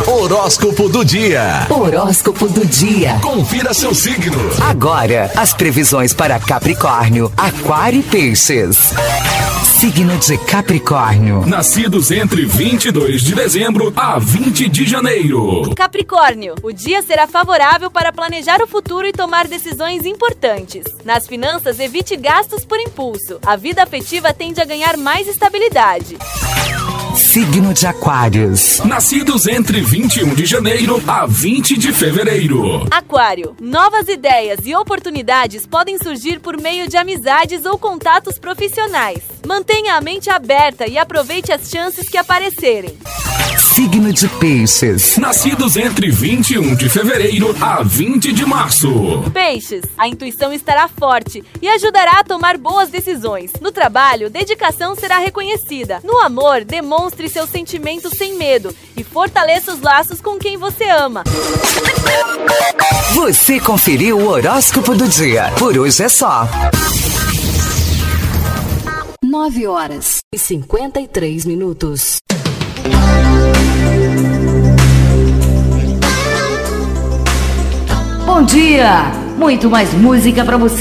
Horóscopo do dia. Horóscopo do dia. Confira seu signo. Agora, as previsões para Capricórnio, Aquário e Peixes. Signo de Capricórnio. Nascidos entre 22 de dezembro a 20 de janeiro. Capricórnio, o dia será favorável para planejar o futuro e tomar decisões importantes. Nas finanças, evite gastos por impulso. A vida afetiva tende a ganhar mais estabilidade. Signo de Aquários. Nascidos entre 21 de janeiro a 20 de fevereiro. Aquário, novas ideias e oportunidades podem surgir por meio de amizades ou contatos profissionais. Mantenha a mente aberta e aproveite as chances que aparecerem. Signo de Peixes. Nascidos entre 21 de fevereiro a 20 de março. Peixes, a intuição estará forte e ajudará a tomar boas decisões. No trabalho, dedicação será reconhecida. No amor, demonstre seus sentimentos sem medo e fortaleça os laços com quem você ama. Você conferiu o horóscopo do dia. Por hoje é só. 9h53. Bom dia! Muito mais música pra você.